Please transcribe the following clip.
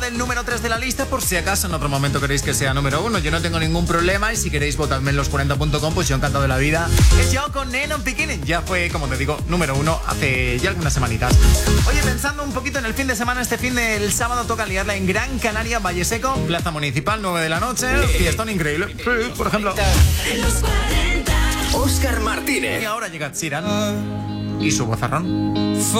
el número 3 de la lista, por si acaso en otro momento queréis que sea número 1. Yo no tengo ningún problema y si queréis votadme en los40.com, pues yo encantado de la vida. Es yo con Nenon Bikini. Ya fue, como te digo, número 1 hace ya algunas semanitas. Oye, pensando un poquito en el fin de semana, este fin del sábado toca liarla en Gran Canaria, Valle Seco, Plaza Municipal, 9 de la noche. Fiestón increíble. Sí, por ejemplo. Óscar Martínez. Y ahora llega Sheeran y su vozarrón.